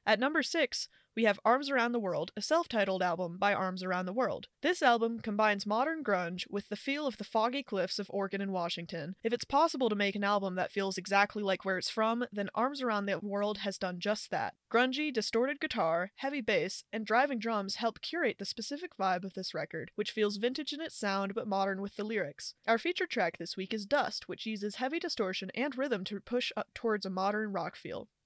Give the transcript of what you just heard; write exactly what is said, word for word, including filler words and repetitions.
At number six, we have Arms Around the World, a self-titled album by Arms Around the World. This album combines modern grunge with the feel of the foggy cliffs of Oregon and Washington. If it's possible to make an album that feels exactly like where it's from, then Arms Around the World has done just that. Grungy, distorted guitar, heavy bass, and driving drums help curate the specific vibe of this record, which feels vintage in its sound but modern with the lyrics. Our featured track this week is Dust, which uses heavy distortion and rhythm to push up towards a modern rock feel.